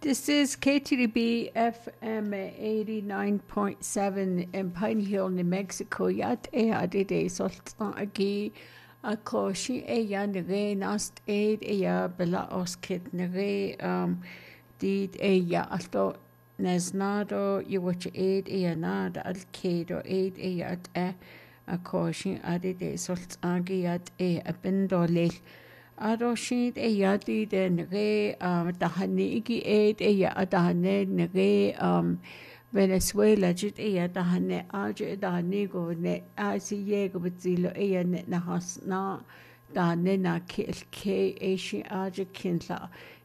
This is KTDB FM 89.7 in Pine Hill, New Mexico. Yat adide salt agi a koshi nere nast aid bela oskit nere did alto nesnado you watch aid nad alkedo aid at a koshi adide salt agi at a bindole. Aroshid yadi den re tahani iki aid dahane nere Venezuela jit dahane aje dahani go ne asi go bezilo ne na hasna dahane na ke ashi aje kinla